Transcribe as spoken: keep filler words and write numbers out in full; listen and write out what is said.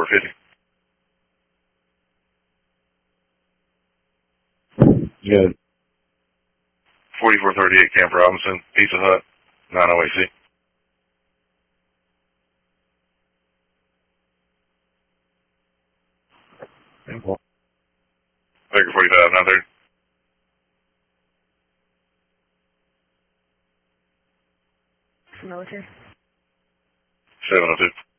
over fifty. Good. forty-four thirty-eight Camp Robinson, Pizza Hut, nine oh eight C. Baker forty-five, nine thirty. Military. seven oh two.